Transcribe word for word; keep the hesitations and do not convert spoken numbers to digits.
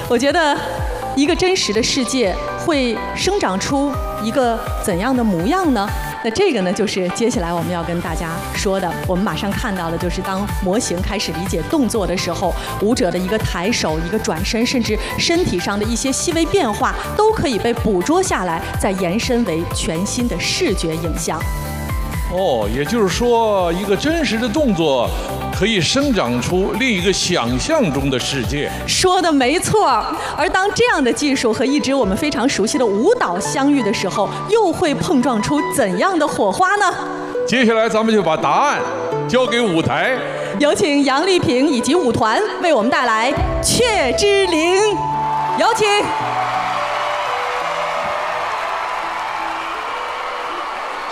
我觉得一个真实的世界会生长出一个怎样的模样呢？那这个呢，就是接下来我们要跟大家说的。我们马上看到的就是当模型开始理解动作的时候，舞者的一个抬手、一个转身，甚至身体上的一些细微变化，都可以被捕捉下来，再延伸为全新的视觉影像。 哦，也就是说，一个真实的动作可以生长出另一个想象中的世界。 说的没错。而当这样的技术和一直我们非常熟悉的舞蹈相遇的时候，又会碰撞出怎样的火花呢？ 接下来咱们就把答案交给舞台， 有请杨丽萍以及舞团为我们带来《雀之灵》，有请。